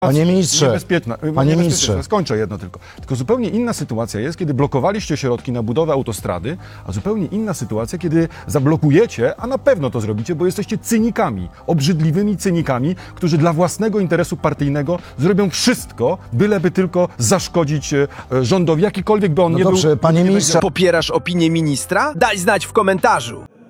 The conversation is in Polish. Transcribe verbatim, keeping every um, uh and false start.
Panie ministrze, niebezpieczna. panie niebezpieczna. ministrze. Skończę jedno tylko. Tylko zupełnie inna sytuacja jest, kiedy blokowaliście środki na budowę autostrady, a zupełnie inna sytuacja, kiedy zablokujecie, a na pewno to zrobicie, bo jesteście cynikami, obrzydliwymi cynikami, którzy dla własnego interesu partyjnego zrobią wszystko, byleby tylko zaszkodzić e, rządowi, jakikolwiek by on No nie dobrze, był. panie nie ministrze. będzie- Popierasz opinię ministra? Daj znać w komentarzu.